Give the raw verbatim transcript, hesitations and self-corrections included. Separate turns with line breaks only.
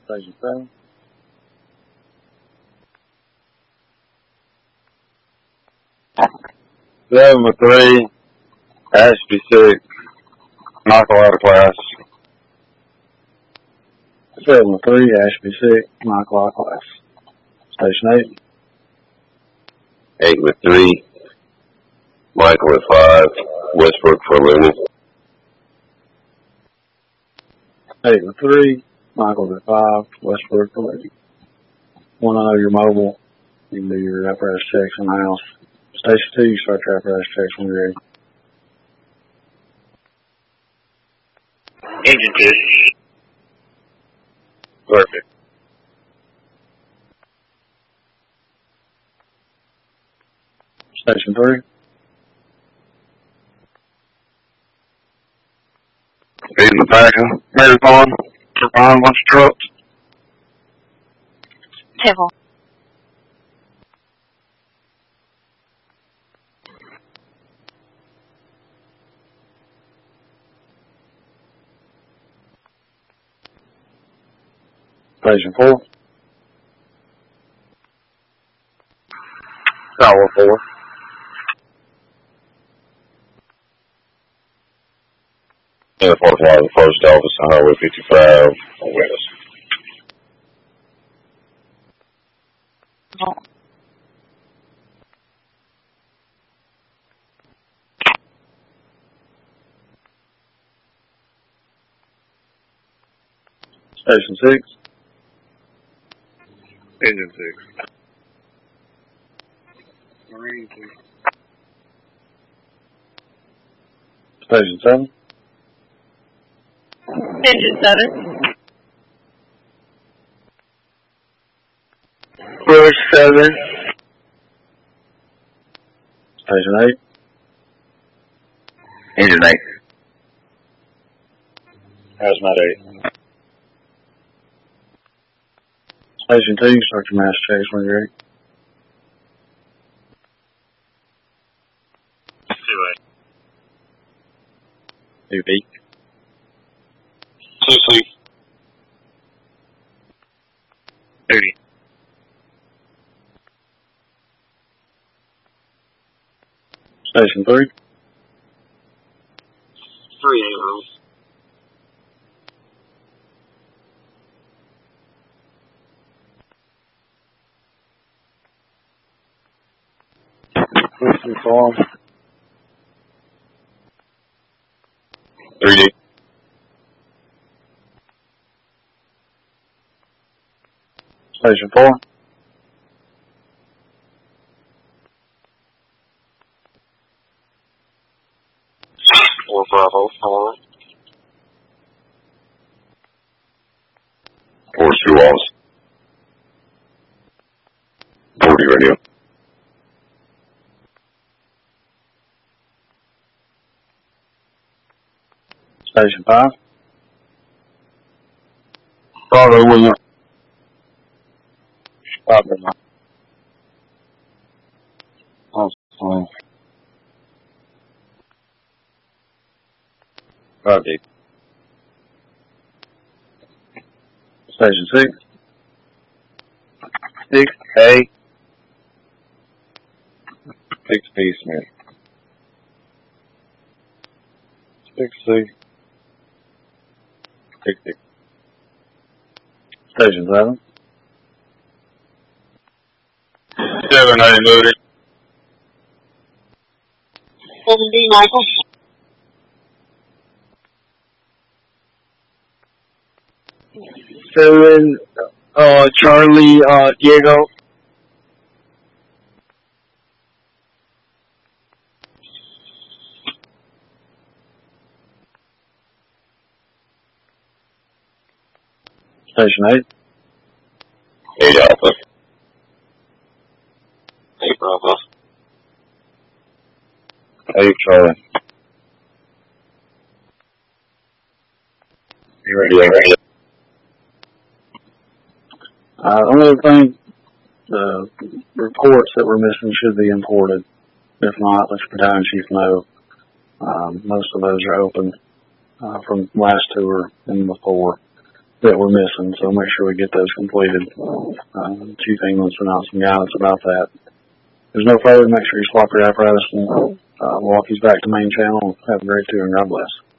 Station seven.
Seven with three, Ashby six, Michael out of class.
Seven with three, Ashby six, Michael out of class. Station eight.
Eight with three, Michael at five, Westbrook for Looney.
Eight with three, Michael's at five, Westbrook for Looney. Want to know your mobile? You can do your apparatus checks in the house. Station two, you start your apparatus checks when you're ready.
Engine two.
Perfect.
Station three.
Feeding the packing. Marathon. Behind a bunch of trucks.
Table.
Station four.
Tower four.
In the fourth line, post office on Highway fifty-five, West.
Oh.
Station six.
Engine six.
Marine two. Station seven.
Engine seven.
Cruise seven.
Station eight.
Engine eight.
Hazmat eight. Station two, you start your mass checks when you're ready.
Two A.
Two B.
Two C.
Duty.
Station three.
Three A roll.
Whiskey Farm.
three D.
Station four.
Four Bravo, four. Four Sioux Walls. forty radio.
Station five.
Bravo, William.
Five B.
Awesome.
Five D. Station six.
Six A.
Six B Smith. Six C. Six D. Station seven.
Seven A, Moody.
Seven B, Michael.
Seven, uh, Charlie, uh, Diego.
Station eight.
Eight Alpha. Eight Bravo.
Eight Charlie.
You ready? Yeah, ready.
Uh, the only thing, the reports that we're missing should be imported. If not, let your battalion chief know. Um, most of those are open uh, from last tour and before. that we're missing, so make sure we get those completed. Uh, Chief England sent out some guidance about that. If there's no further, make sure you swap your apparatus and uh, walkies back to main channel. Have a great tour and God bless.